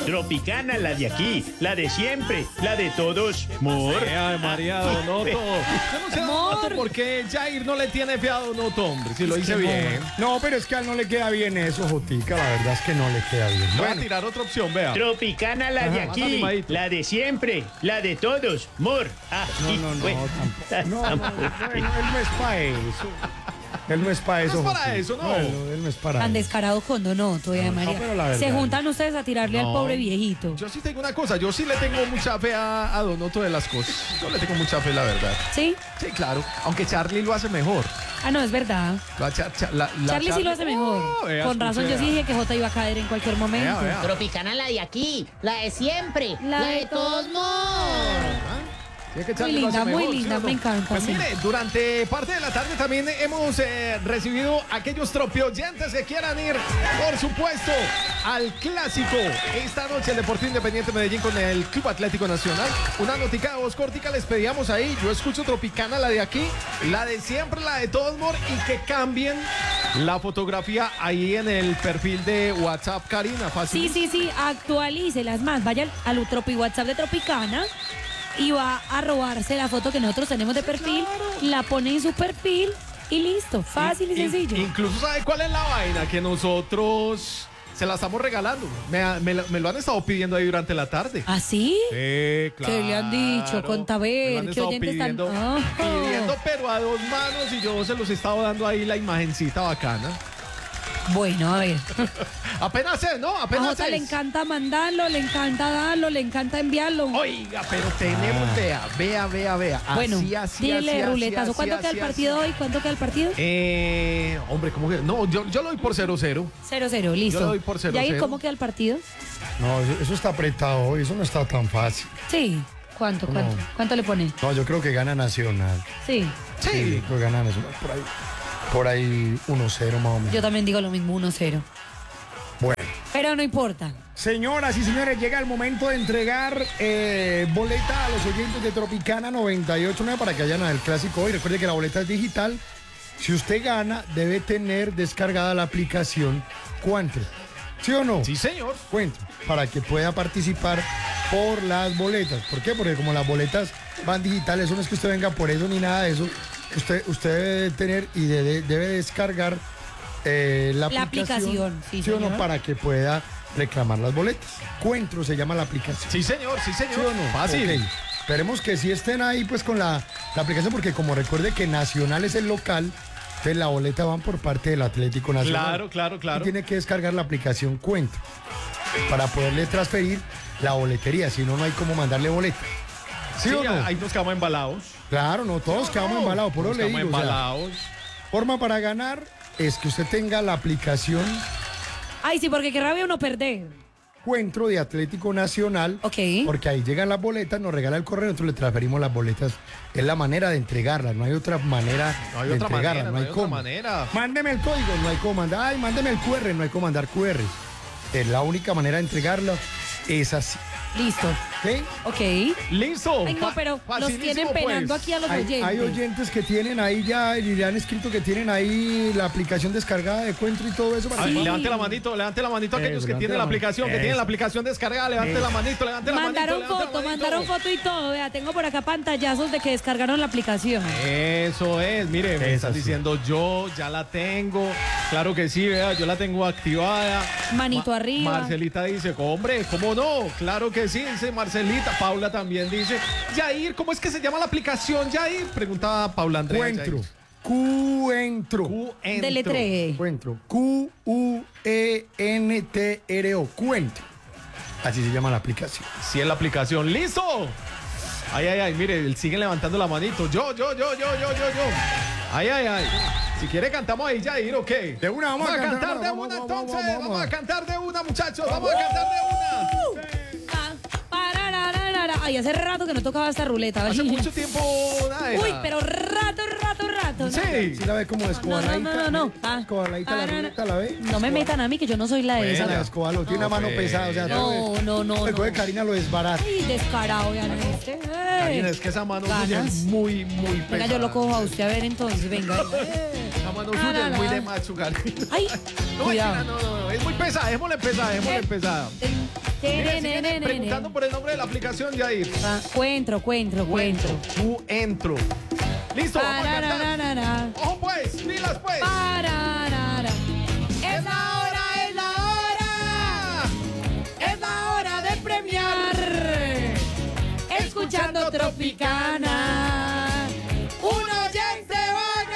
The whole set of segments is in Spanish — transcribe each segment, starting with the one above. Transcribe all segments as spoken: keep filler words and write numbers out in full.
Tropicana, la de aquí, la de siempre, la de todos. Mor. Ay, María Donoto. Yo no sé, Donoto, por qué Jair no le tiene fe a Donoto, hombre, si lo hice bien. No, pero es que a él no le queda bien eso, Jotica. La verdad es que no le queda bien. Voy Bueno, a tirar otra opción, vea. Tropicana, la de Ajá, aquí, más animadito. la de siempre, la de todos. Mor. Ah, no, y- no, no, bueno, tampoco. No, no, no, él, él no es para eso. Él no es para eso. No es para Jotica. eso, no. Él, él no es para Tan eso. descarado con Donoto, eh, No, María. pero la verdad, Se no. juntan ustedes a tirarle al No. pobre viejito. Yo sí tengo una cosa, yo sí le tengo mucha fe a, a Donoto de las cosas. Yo le tengo mucha fe, la verdad. ¿Sí? Sí, claro. Aunque Charlie lo hace mejor. Ah, no, es verdad. La Char- Char- la- la Charlie sí lo hace mejor. Oh, vea, Con razón, yo escuche, sí vea. dije que Jota iba a caer en cualquier momento. Vea, vea. Tropicana, la de aquí, la de siempre, La la, de de todos modos. Sí, es que Muy Charlie lo hace linda, muy mejor, ¿sí linda, o no? me encanta, Pues sí. mire, durante parte de la tarde también hemos eh, recibido aquellos tropioyentes que quieran ir, por supuesto, al clásico. Esta noche el Deportivo Independiente Medellín con el Club Atlético Nacional. Una notica de voz cortica les pedíamos ahí. Yo escucho Tropicana, la de aquí, la de siempre, la de todos modos, y que cambien la fotografía ahí en el perfil de WhatsApp, Karina. Fácil. Sí, sí, sí, actualícelas más. Vaya al, al tropi WhatsApp de Tropicana y va a robarse la foto que nosotros tenemos de perfil, la pone en su perfil y listo. Fácil y, In- sencillo. Incluso, ¿sabe cuál es la vaina? Que nosotros se la estamos regalando. Me, me lo- me lo han estado pidiendo ahí durante la tarde. ¿Ah, sí? Sí, claro. ¿Qué le han dicho? Conta, a ver, Me lo han ¿qué estado oyentes están- pidiendo, Ah. pidiendo, pero a dos manos, y yo se los he estado dando ahí la imagencita bacana. Bueno, a ver. Apenas es, ¿no? A Apenas Jota le es. encanta mandarlo, le encanta darlo, le encanta enviarlo. Oiga, pero tenemos, vea, vea, vea, vea. Así, Bueno, así, dile así, así, ruletazo. así, ¿Cuánto así, queda el así. partido hoy? ¿Cuánto queda el partido? Eh, hombre, ¿cómo que? No, yo, yo lo doy por cero cero. cero cero, listo. Yo le doy por cero Yair, cero. ¿cómo queda el partido? No, eso, eso está apretado hoy. Eso no está tan fácil. Sí. ¿Cuánto, cuánto? No. ¿Cuánto le pone? No, yo creo que gana Nacional. Sí. Sí. Yo creo que gana Nacional. Por ahí, por ahí uno cero más o menos. Yo también digo lo mismo, uno cero. Bueno. Pero no importa. Señoras y señores, llega el momento de entregar eh, boleta a los oyentes de Tropicana noventa y ocho punto nueve para que vayan al clásico hoy. Recuerde que la boleta es digital. Si usted gana, debe tener descargada la aplicación Cuantro. ¿Sí o no? Sí, señor. Cuento, para que pueda participar por las boletas. ¿Por qué? Porque como las boletas van digitales, eso no es que usted venga por eso ni nada de eso. Usted, usted debe tener y debe, debe descargar eh, la, La aplicación, sí, o no? señor. Para que pueda reclamar las boletas. Cuentro se llama la aplicación. Sí, señor, sí, señor. ¿Sí o no? Fácil. Ok. Esperemos que sí estén ahí pues con la, la aplicación, porque como recuerde que Nacional es el local, entonces la boleta van por parte del Atlético Nacional. Claro, claro, claro. Y tiene que descargar la aplicación Cuento para poderle transferir la boletería, si no, no hay cómo mandarle boleta. ¿Sí, Sí, o no? ahí nos quedamos embalados. Claro, no, todos quedamos embalados, por eso Nos le quedamos digo. o sea, embalados. forma para ganar es que usted tenga la aplicación Ay, sí, porque qué rabia uno perder. Encuentro de Atlético Nacional, Ok. porque ahí llegan las boletas, nos regala el correo, nosotros le transferimos las boletas. Es la manera de entregarlas, no hay otra manera No hay de otra entregarlas, manera, no hay otra cómo. manera. Mándeme el código, no hay cómo mandar. Ay, mándeme el Q R, no hay cómo mandar Q R. Es la única manera de entregarlo, es así. Listo. ¿Ok? Ok. Listo. Ay, no, Fa- pero nos facilísimo, tienen penando pues. aquí a los Hay, oyentes. hay oyentes que tienen ahí ya, y le han escrito que tienen ahí la aplicación descargada de Encuentro y todo eso. Para Ay, que- levante la manito, levante la manito a aquellos Eso, que levante tienen la la mano. aplicación, que tienen Eso. la aplicación descargada, levante Eso. la manito, levante la Mandaron manito. levante foto, la manito. mandaron foto y todo. Vea, tengo por acá pantallazos de que descargaron la aplicación. Eso es, mire, me Es estás así. diciendo yo ya la tengo. Claro que sí, vea, yo la tengo activada. Manito arriba. Marcelita dice, hombre, ¿cómo no? Claro que sí, dice Marcelita. Paula también dice, Yair, ¿cómo es que se llama la aplicación, Yair? Preguntaba Paula Andrea. Encuentro. Yair. Cuentro. Cuentro. Deletree. Encuentro. Q U E N T R O. Cuentro. Así se llama la aplicación. Sí, es la aplicación. ¡Listo! Ay, ay, ay, mire, él sigue levantando la manito. Yo, yo, yo, yo, yo, yo, yo. Ay, ay, ay. Si quiere cantamos ahí, Yair, ¿o qué? De una, vamos a cantar, cantar, de vamos, una, vamos, entonces. vamos, Vamos, vamos. a cantar de una, muchachos. Vamos a cantar de una. Pa, parararara. Ay, hace rato que no tocaba esta ruleta. Hace Ay. mucho tiempo nada de Uy, nada. pero rato, rato, rato. ¿no? Sí. ¿Sí la ve como No, no, escobaladita? no, no, no. Ah, Escobaladita la ah, no, no. ruleta, ¿la ve? No me metan a mí, que yo no soy la de Bueno, esa. La escobalo, tiene una mano pues. pesada, o sea, No, todo- no, no, el no. coge Karina lo desbarata. Ay, descarado, vean este. Karina, Ey. es que esa mano Ganas. suya es muy, muy pesada. Venga, yo lo cojo a usted a ver entonces, venga. Esa mano Ah, suya no, es no. muy de macho, Karina. Ay, No, cuidado. Karina, no, no, no, es muy pesada, démosle pesada, démosle pesada. Ten, Mire, siguen preguntando por el nombre de la aplicación, Yair. Ah, Cuentro, cuentro, cuentro. Tu entro. Listo, vamos a cantar. Parararara. Ojo pues, pilas pues. Pararara. Es la hora, es la hora. Es la hora de premiar. Escuchando Tropicana. Un oyente va a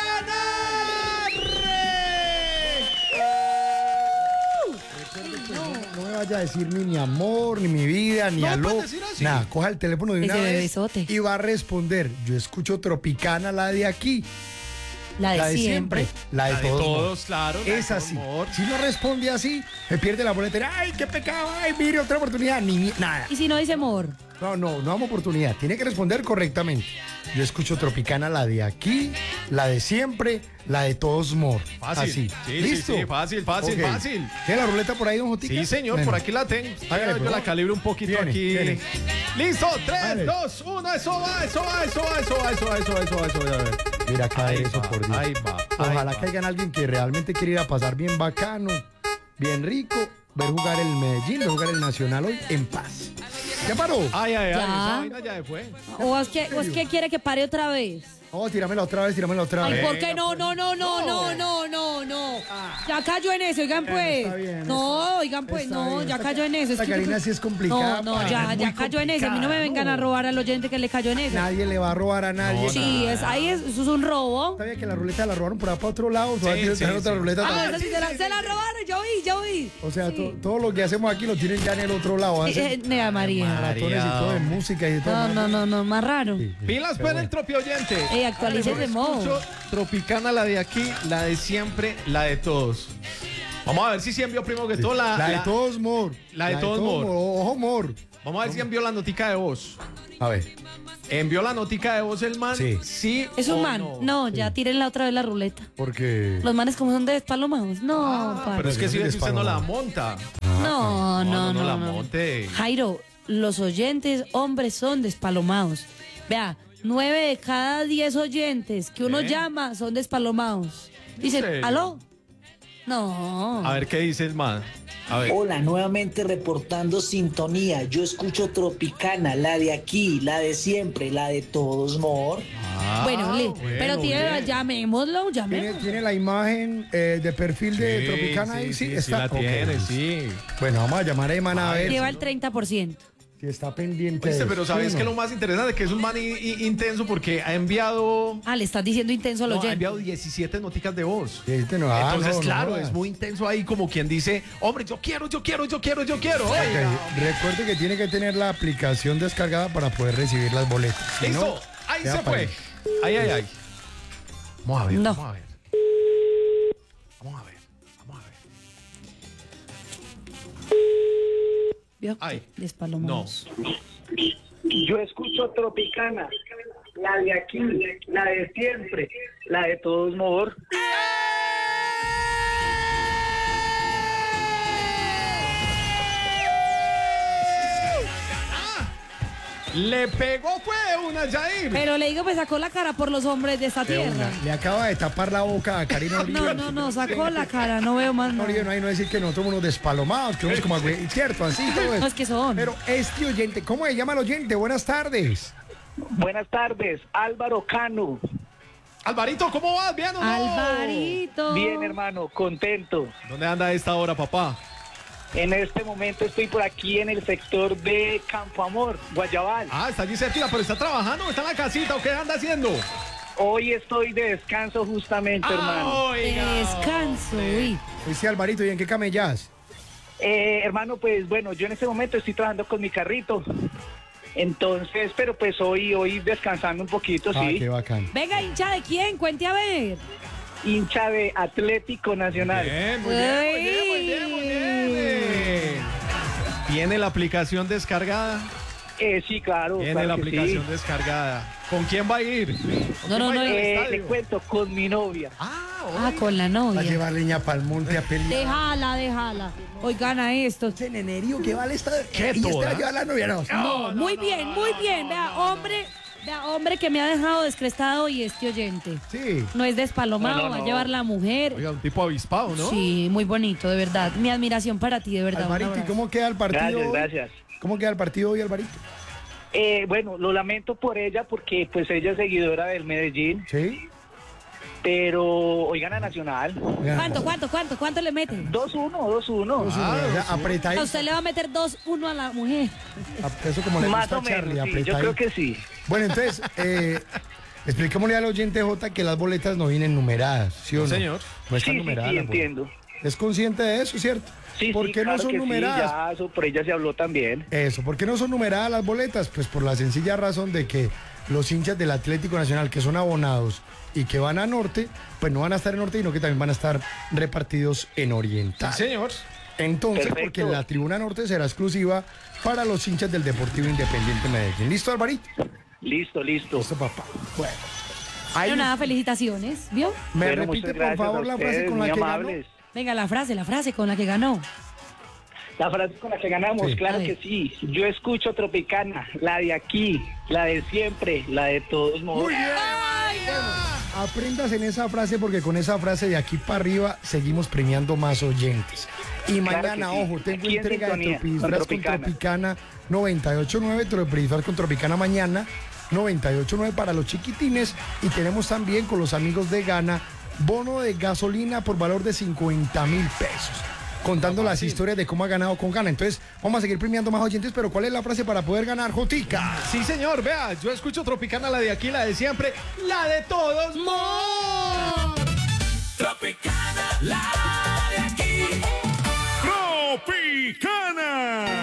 ganar. No me vaya a decir ni mi amor, ni mi vida, ni No, aló. puedes decir así. Nada, coja el teléfono de una Ese vez bebesote. y va a responder. Yo escucho Tropicana, la de aquí. La de, La de siempre. siempre. La de, La de todos. todos, claro. la de Es todos así. modos. Si no responde así, me pierde la boleta. ¡Ay, qué pecado! ¡Ay, mire, otra oportunidad! Ni mi- nada. Y si no dice amor. No, no, no damos oportunidad. Tiene que responder correctamente. Yo escucho Tropicana, la de aquí, la de siempre, la de todos mor. Fácil. Así. Sí, sí, ¿Listo? sí, fácil, fácil, Ok. fácil. ¿Tiene la ruleta por ahí, don Jotica? Sí, señor, Bueno. por aquí la tengo. Hágale, Yo por la favor. calibre un poquito Tiene, aquí. tiene. Listo, Hágale. tres, dos, uno, eso va, eso va, eso va, eso va, eso va, eso va, eso va, eso va. Mira, cae Ahí eso, va, por Dios. ahí va, ahí Ojalá va. caigan alguien que realmente quiere ir a pasar bien bacano, bien rico, ver jugar el Medellín, ver jugar el Nacional hoy en paz. ¿Ya paró? Ay, ay, ay, Ya. esa vaina ya se fue. ¿O es que, o es que quiere que pare otra vez? Oh, tíramela otra vez, tíramela otra Ay, vez. ¿por qué no, no, no, no, no, no, no, no? Ya cayó en eso, oigan Bueno, pues. está bien, No, oigan pues, está no, bien. ya Esta- cayó en eso. esta que yo Karina creo- sí es complicada, No, no, para- ya, es ya muy cayó en eso. A mí no me vengan complicada, a robar al oyente que le cayó en eso. Nadie le va a robar a nadie. Sí, es, ahí es, eso es un robo. ¿Sabía que la ruleta la robaron por ahí para otro lado? Sí, Todavía sí, tienen otra sí. ruleta Ah, también. esa sí se la, se la robaron, yo vi, yo vi. O sea, Sí. to- todo lo que hacemos aquí lo tienen ya en el otro lado. Eh, Hacen eh, Nea María. maratones y todo de música y de todo. No, no, no, no, más raro. Sí, sí, Pilas pero para bueno. el tropio oyente. Ey, actualice Yo de modo. escucho Tropicana, la de aquí, la de siempre, la de todos. Vamos a ver si sí envió primero que todo la, La de la- todos, Mor. la de todos, Mor. Ojo, Mor. Vamos a ver si envió la notica de voz. A ver. ¿Envió la notica de voz el man? Sí. Sí. Es un o man. No. No, ya tírenla otra vez la ruleta. Porque. Los manes como son de despalomados. No, Ah, parce. pero es que si Yo soy ves, usted no la despalomado. monta. No, no, no, la no. monte. Jairo, los oyentes hombres son despalomados. Vea, nueve de cada diez oyentes que uno ¿Eh? llama son despalomados. Dicen, serio? ¿aló? No. A ver qué dice el man. A ver. Hola, nuevamente reportando sintonía. Yo escucho Tropicana, la de aquí, la de siempre, la de todos, mor. Ah, bueno, li- pero tiene, bien. llamémoslo, ¿Tiene, llamémoslo. tiene la imagen eh, de perfil de Sí, Tropicana ahí, sí, sí, sí, sí está. la Ok, tiene, listo. sí. Bueno, vamos a llamar a Eman a ver Lleva el treinta por ciento. si está pendiente. Oíste, de pero eso, ¿sabes ¿sí o qué es no? lo más interesante? Que es un man i- i- intenso porque ha enviado... Ah, le estás diciendo intenso al no, ha oyente. enviado diecisiete noticas de voz. Sí, este no, ah, Entonces, no, no claro, jodas. es muy intenso ahí como quien dice, hombre, yo quiero, yo quiero, yo quiero, yo quiero. Oiga. Ok, recuerde que tiene que tener la aplicación descargada para poder recibir las boletas. Si Listo, no, ahí queda se para fue. ahí. Ahí, ahí, ahí. Vamos a ver, No. vamos a ver. Vamos a ver, vamos a ver. ¿Vio? Ay, Despalomados. Yo escucho Tropicana, la de aquí, la de siempre, la de todos, mor. Le pegó fue una Jair. Pero le digo, pues sacó la cara por los hombres de esta De tierra. una. Le acaba de tapar la boca a Karina Uribe. No, no, no, sacó la cara, no veo más No, nada. Uribe, no hay no decir que nosotros somos unos despalomados, que somos como agüe- cierto, así todo No, eso. es que son. Pero este oyente, ¿cómo se llama el oyente? Buenas tardes. Buenas tardes, Álvaro Cano. Alvarito, ¿cómo vas? ¿Bien o no? Alvarito. Bien, hermano, contento. ¿Dónde anda a esta hora, papá? En este momento estoy por aquí en el sector de Campo Amor, Guayabal. Ah, está allí cerquita, pero está trabajando, está en la casita, ¿o qué anda haciendo? Hoy estoy de descanso justamente, hermano. Oiga. Descanso, uy. Dice Alvarito, ¿y en qué camellas? Eh, hermano, pues bueno, yo en este momento estoy trabajando con mi carrito. Entonces, pero pues hoy, hoy descansando un poquito, Ah, sí. qué bacán. Venga, hincha de quién, cuente a ver. Hincha de Atlético Nacional. Bien, muy bien, muy bien, muy bien, muy bien. ¿Tiene la aplicación descargada? Eh, sí, claro. Tiene claro la que aplicación sí. descargada. ¿Con quién va a ir? ¿Con quién No, no, va a ir no, al Eh, estadio? le cuento con mi novia. Ah, Ah, oiga. con la Va a novia. llevar leña para el monte a pelear. Déjala, déjala. Hoy gana esto. Ese nenerío que vale esta. ¿Qué y este va a toda? llevar la novia, no. No, muy bien, muy bien. Vea, hombre, Vea, hombre que me ha dejado descrestado y este oyente. Sí. No es despalomado, No, no, va a no. llevar la mujer. Oiga, un tipo avispado, ¿no? Sí, muy bonito, de verdad. Mi admiración para ti, de verdad. un Alvarito, ¿y abrazo. cómo queda el partido Gracias, hoy? gracias. ¿Cómo queda el partido hoy, Alvarito? Eh, bueno, lo lamento por ella porque pues ella es seguidora del Medellín, Sí. pero hoy gana Nacional. ¿Cuánto, cuánto, cuánto, cuánto le mete? dos uno, dos uno. Dos, Ah, uno, o sea, sí. A apretadito. usted le va a meter dos uno a la mujer. Eso como le Más gusta o a Charlie, menos, sí, yo apretadito. creo que sí. Bueno, entonces, eh, expliquémosle al oyente J que las boletas no vienen numeradas, ¿sí o no? No, señor. No Sí, están sí, numeradas. sí, las boletas. entiendo. ¿Es consciente de eso, cierto? Sí, ¿Por sí, qué claro no son que numeradas? Sí, ya, eso por ella se habló también. Eso, ¿por qué no son numeradas las boletas? Pues por la sencilla razón de que los hinchas del Atlético Nacional que son abonados y que van a Norte, pues no van a estar en Norte, sino que también van a estar repartidos en Oriental. Sí, señor. Entonces, Perfecto. porque la tribuna norte será exclusiva para los hinchas del Deportivo Independiente Medellín. ¿Listo, Alvarito? Listo, listo. Listo, papá. Bueno. Ahí Pero nada, felicitaciones, ¿vio? me Bueno, repite, muchas por gracias favor, a la frase ustedes, con la muy que amables. ganó. Venga, la frase, la frase con la que ganó. La frase con la que ganamos, Sí. claro A ver. que sí. Yo escucho Tropicana, la de aquí, la de siempre, la de todos modos. Muy bien. Aprendas en esa frase porque con esa frase de aquí para arriba seguimos premiando más oyentes. Y Claro mañana, que sí. ojo, tengo Aquí en entrega de sintonía, Tropidisfraz con con Tropicana. Tropicana noventa y ocho punto nueve, Tropidisfraz con Tropicana mañana noventa y ocho punto nueve para los chiquitines. Y tenemos también con los amigos de Gana bono de gasolina por valor de cincuenta mil pesos. Contando las historias de cómo ha ganado con Gana. Entonces, vamos a seguir premiando más oyentes, pero ¿cuál es la frase para poder ganar, Jotica? Sí, señor. Vea, yo escucho Tropicana, la de aquí, la de siempre, la de todos. ¡Mor! Tropicana, la de aquí. Tropicana.